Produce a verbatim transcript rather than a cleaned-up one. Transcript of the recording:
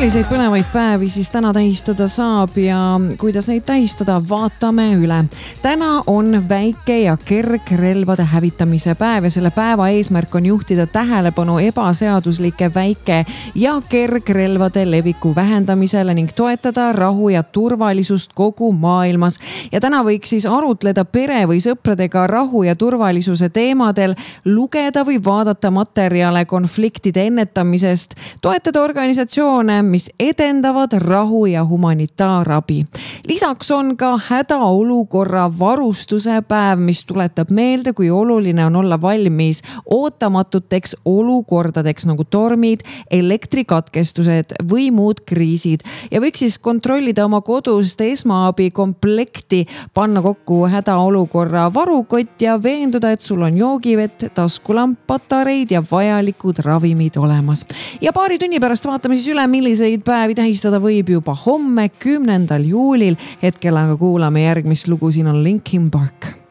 milliseid põnevaid päevi siis täna tähistada saab ja kuidas neid tähistada, vaatame üle. Täna on väike- ja kergrelvade hävitamise päev ja selle päeva eesmärk on juhtida tähelepanu ebaseaduslike väike- ja kergrelvade leviku vähendamisele ning toetada rahu ja turvalisust kogu maailmas. Ja täna võiks siis arutleda pere või sõpradega rahu ja turvalisuse teemadel, lugeda või vaadata materjale konfliktide ennetamisest, toetada organisatsioone, mis edendavad rahu ja humanitaarabi. Lisaks on ka hädaolukorra varustuse päev, mis tuletab meelde, kui oluline on olla valmis ootamatuteks olukordadeks nagu tormid, elektrikatkestused või muud kriisid. Ja võiks siis kontrollida oma kodust esmaabi komplekti, panna kokku hädaolukorra varukott ja veenduda, et sul on joogivett, taskulamp, patareid ja vajalikud ravimid olemas. Ja paari tunni pärast vaatame siis üle, milliseid päevi tähistada võib juba homme, kümnendal juulil. Hetkel aga kuulame järgmist lugu, siin on Linkin Park.